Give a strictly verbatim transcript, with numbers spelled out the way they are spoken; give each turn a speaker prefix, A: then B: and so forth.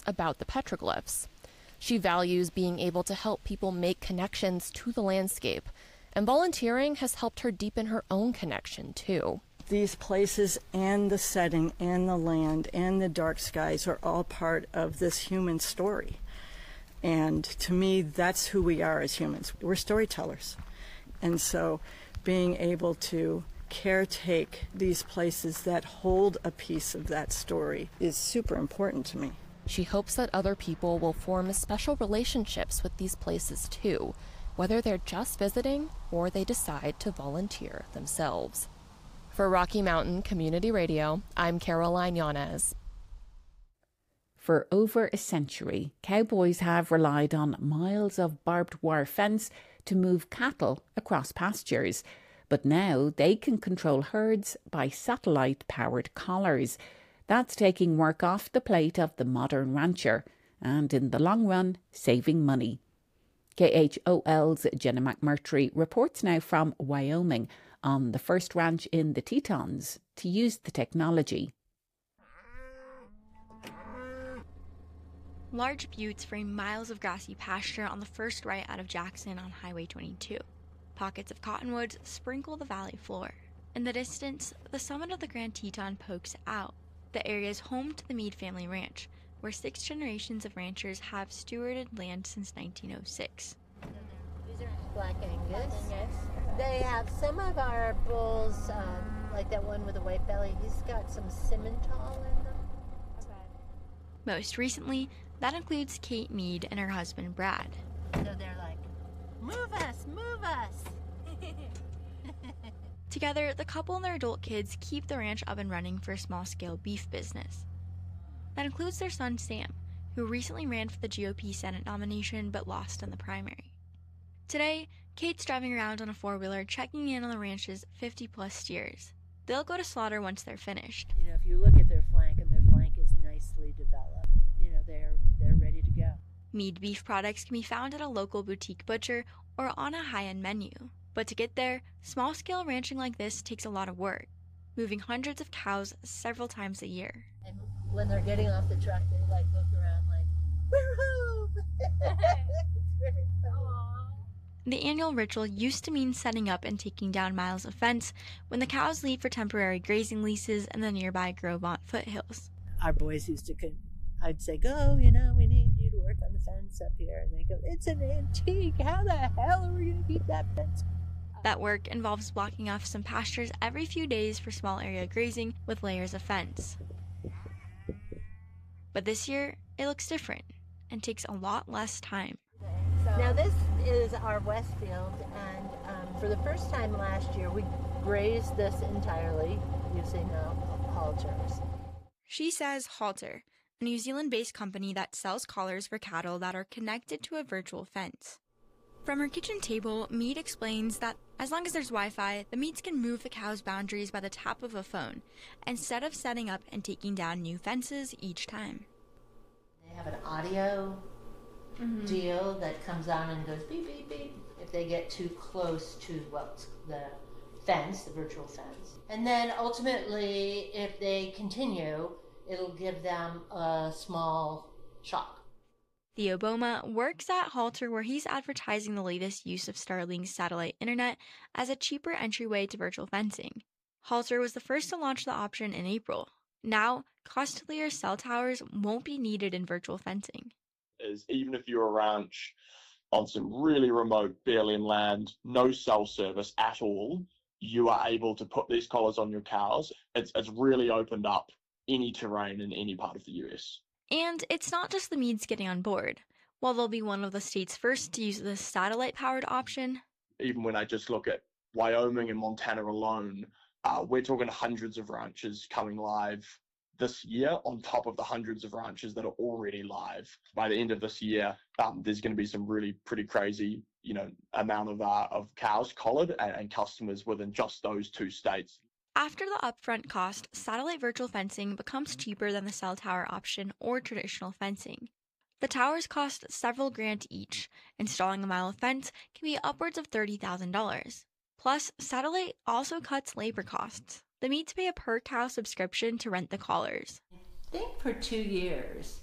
A: about the petroglyphs. She values being able to help people make connections to the landscape, and volunteering has helped her deepen her own connection, too.
B: These places and the setting and the land and the dark skies are all part of this human story. And to me, that's who we are as humans. We're storytellers. And so being able to caretake these places that hold a piece of that story is super important to me.
A: She hopes that other people will form special relationships with these places too, whether they're just visiting or they decide to volunteer themselves. For Rocky Mountain Community Radio, I'm Caroline Yanez.
C: For over a century, cowboys have relied on miles of barbed wire fence to move cattle across pastures. But now they can control herds by satellite-powered collars. That's taking work off the plate of the modern rancher and, in the long run, saving money. K H O L's Jenna McMurtry reports now from Wyoming on the first ranch in the Tetons to use the technology.
D: Large buttes frame miles of grassy pasture on the first right out of Jackson on Highway twenty-two. Pockets of cottonwoods sprinkle the valley floor. In the distance, the summit of the Grand Teton pokes out. The area is home to the Meade family ranch, where six generations of ranchers have stewarded land since nineteen oh six.
E: These are Black Angus. They have some of our bulls, um, like that one with the white belly, he's got some Simmental in them. Okay.
D: Most recently, that includes Kate Meade and her husband Brad.
E: So they're like, move us, move us.
D: Together, the couple and their adult kids keep the ranch up and running for a small-scale beef business. That includes their son Sam, who recently ran for the G O P Senate nomination but lost in the primary. Today, Kate's driving around on a four-wheeler checking in on the ranch's fifty-plus steers. They'll go to slaughter once they're finished.
E: You know, if you look at their flank, and their flank is nicely developed, you know, they're they're ready to go.
D: Meade beef products can be found at a local boutique butcher or on a high-end menu. But to get there, small-scale ranching like this takes a lot of work, moving hundreds of cows several times a year.
E: And when they're getting off the truck, they like look around like, we're home! It's very funny.
D: The annual ritual used to mean setting up and taking down miles of fence when the cows leave for temporary grazing leases in the nearby Gros Ventre foothills.
E: Our boys used to, I'd say, go, you know, we need you to work on the fence up here. And they go, it's an antique. How the hell are we going to keep that fence?
D: That work involves blocking off some pastures every few days for small area grazing with layers of fence. But this year, it looks different and takes a lot less time.
E: Now this is our west field, and um, for the first time last year, we grazed this entirely using uh, halters.
D: She says Halter, a New Zealand-based company that sells collars for cattle that are connected to a virtual fence. From her kitchen table, Meade explains that as long as there's Wi-Fi, the Meades can move the cow's boundaries by the tap of a phone, instead of setting up and taking down new fences each time.
E: They have an audio mm-hmm. deal that comes on and goes beep, beep, beep if they get too close to what's the fence, the virtual fence. And then ultimately, if they continue, it'll give them a small shock.
D: Theo Boma works at Halter, where he's advertising the latest use of Starlink's satellite internet as a cheaper entryway to virtual fencing. Halter was the first to launch the option in April. Now, costlier cell towers won't be needed in virtual fencing.
F: Is even if you're a ranch on some really remote Balearian land, no cell service at all, you are able to put these collars on your cows. It's, it's really opened up any terrain in any part of the U S.
D: And it's not just the Meades getting on board. While they'll be one of the states first to use the satellite-powered option,
F: even when I just look at Wyoming and Montana alone, uh, we're talking hundreds of ranches coming live this year on top of the hundreds of ranches that are already live. By the end of this year, um, there's going to be some really pretty crazy, you know, amount of uh, of cows collared and, and customers within just those two states.
D: After the upfront cost, satellite virtual fencing becomes cheaper than the cell tower option or traditional fencing. The towers cost several grand each. Installing a mile of fence can be upwards of thirty thousand dollars. Plus, satellite also cuts labor costs. The Meades pay a per cow subscription to rent the collars.
E: I think for two years,